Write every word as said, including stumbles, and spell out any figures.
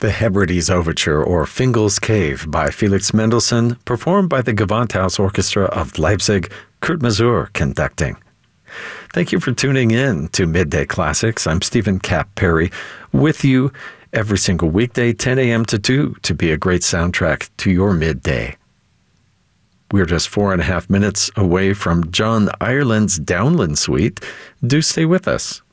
The Hebrides Overture, or Fingal's Cave, by Felix Mendelssohn, performed by the Gewandhaus Orchestra of Leipzig, Kurt Masur conducting. Thank you for tuning in to Midday Classics. I'm Stephen Cap Perry, with you every single weekday, ten a.m. to two, to be a great soundtrack to your midday. We're just four and a half minutes away from John Ireland's Downland Suite. Do stay with us.